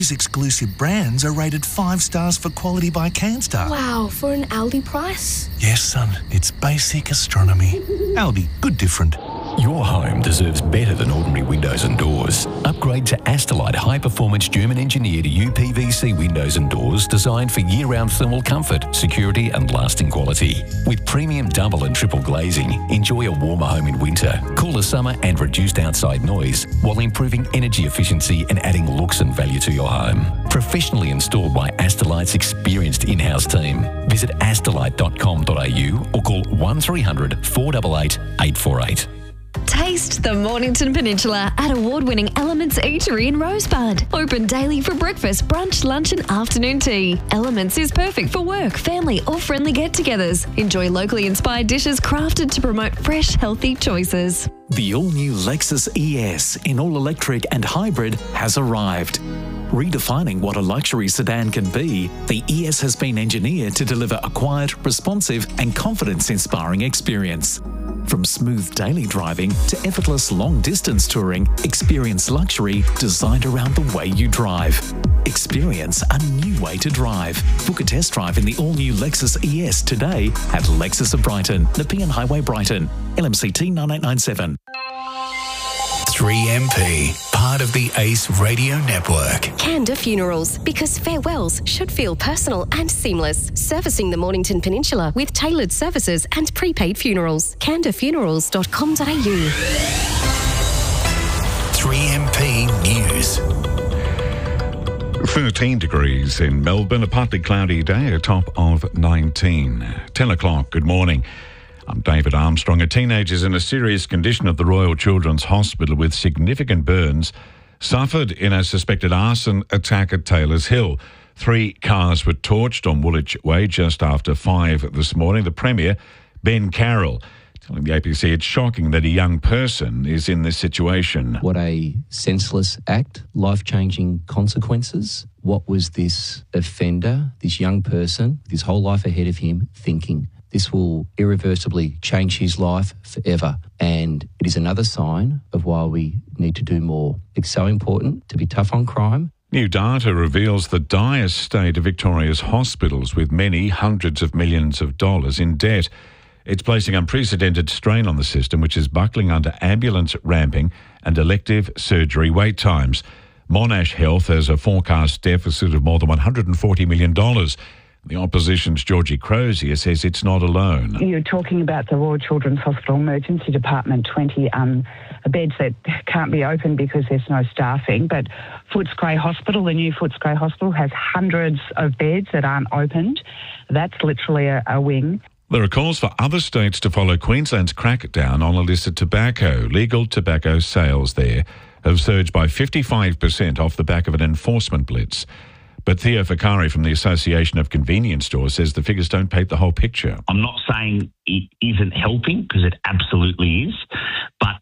These exclusive brands are rated 5 stars for quality by Canstar. Wow, for an Aldi price? Yes, son, it's basic astronomy. Aldi, good different. Your home deserves better than ordinary windows and doors. Upgrade to Astrolite high-performance German-engineered UPVC windows and doors designed for year-round thermal comfort, security and lasting quality. With premium double and triple glazing, enjoy a warmer home in winter, cooler summer and reduced outside noise, while improving energy efficiency and adding looks and value to your home. Professionally installed by Astrolite's experienced in-house team. Visit astrolite.com.au or call 1300 488 848. Taste the Mornington Peninsula at award-winning Elements Eatery in Rosebud. Open daily for breakfast, brunch, lunch and afternoon tea. Elements is perfect for work, family or friendly get-togethers. Enjoy locally inspired dishes crafted to promote fresh, healthy choices. The all-new Lexus ES in all-electric and hybrid has arrived. Redefining what a luxury sedan can be, the ES has been engineered to deliver a quiet, responsive and confidence-inspiring experience. From smooth daily driving to effortless long-distance touring, experience luxury designed around the way you drive. Experience a new way to drive. Book a test drive in the all-new Lexus ES today at Lexus of Brighton, Nepean Highway, Brighton. LMCT 9897. 3MP, part of the ACE Radio Network. Canda Funerals, because farewells should feel personal and seamless. Servicing the Mornington Peninsula with tailored services and prepaid funerals. candafunerals.com.au. 3MP News. 13 degrees in Melbourne, a partly cloudy day, a top of 19. 10 o'clock, good morning. I'm David Armstrong. A teenager is in a serious condition at the Royal Children's Hospital with significant burns, suffered in a suspected arson attack at Taylor's Hill. 3 cars were torched on Woolwich Way just after 5 this morning. The Premier, Ben Carroll, telling the APC it's shocking that a young person is in this situation. What a senseless act, life-changing consequences. What was this offender, this young person, with his whole life ahead of him, thinking? This will irreversibly change his life forever. And it is another sign of why we need to do more. It's so important to be tough on crime. New data reveals the dire state of Victoria's hospitals, with many hundreds of millions of dollars in debt. It's placing unprecedented strain on the system, which is buckling under ambulance ramping and elective surgery wait times. Monash Health has a forecast deficit of more than $140 million. The opposition's Georgie Crozier says it's not alone. You're talking about the Royal Children's Hospital Emergency Department, 20 beds that can't be opened because there's no staffing. But Footscray Hospital, the new Footscray Hospital, has hundreds of beds that aren't opened. That's literally a wing. There are calls for other states to follow Queensland's crackdown on illicit tobacco. Legal tobacco sales there have surged by 55% off the back of an enforcement blitz. But Theo Fakari from the Association of Convenience Stores says the figures don't paint the whole picture. I'm not saying it isn't helping, because it absolutely is. But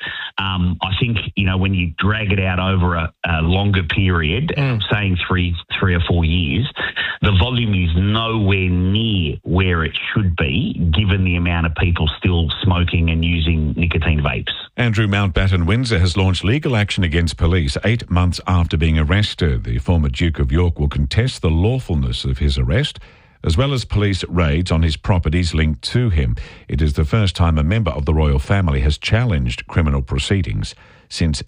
I think, when you drag it out over a longer period, saying three or 4 years, the volume is nowhere near where it should be, given the amount of people still smoking and using nicotine vapes. Andrew Mountbatten Windsor has launched legal action against police 8 months after being arrested. The former Duke of York will contest the lawfulness of his arrest, as well as police raids on his properties linked to him. It is the first time a member of the royal family has challenged criminal proceedings since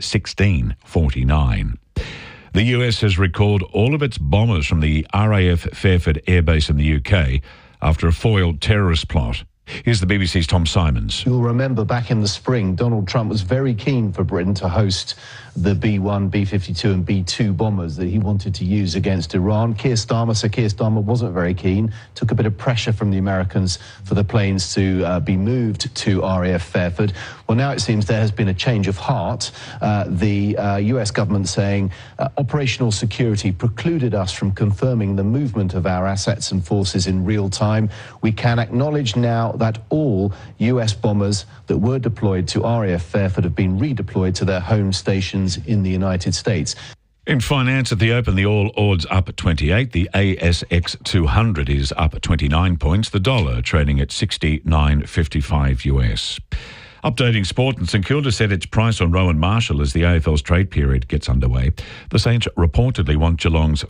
1649. The US has recalled all of its bombers from the RAF Fairford Air Base in the UK after a foiled terrorist plot. Here's the BBC's Tom Simons. You'll remember back in the spring, Donald Trump was very keen for Britain to host the B-1, B-52 and B-2 bombers that he wanted to use against Iran. Sir Keir Starmer wasn't very keen, took a bit of pressure from the Americans for the planes to be moved to RAF Fairford. Well, now it seems there has been a change of heart. The US government saying operational security precluded us from confirming the movement of our assets and forces in real time. We can acknowledge now that all US bombers that were deployed to RAF Fairford have been redeployed to their home stations in the United States. In finance at the Open, the All Odds up at 28. The ASX 200 is up 29 points. The dollar trading at 69.55 US. Updating sport, and St Kilda set its price on Rowan Marshall as the AFL's trade period gets underway. The Saints reportedly want Geelong's